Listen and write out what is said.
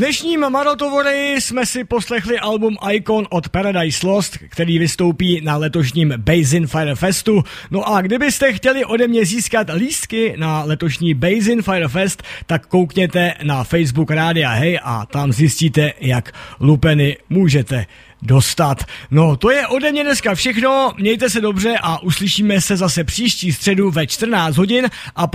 dnešním Marotovory jsme si poslechli album Icon od Paradise Lost, který vystoupí na letošním Basin Fire Festu. No a kdybyste chtěli ode mě získat lístky na letošní Basin Fire Fest, tak koukněte na Facebook Rádia Hey a tam zjistíte, jak lupeny můžete dostat. No, to je ode mě dneska všechno, mějte se dobře a uslyšíme se zase příští středu ve 14 hodin a